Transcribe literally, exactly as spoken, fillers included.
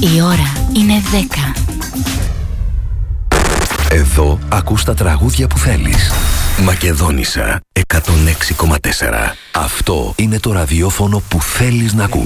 Η ώρα είναι δέκα. Εδώ ακούς τα τραγούδια που θέλεις. Μακεδόνισσα εκατόν έξι κόμμα τέσσερα. Αυτό είναι το ραδιόφωνο που θέλεις να ακούς.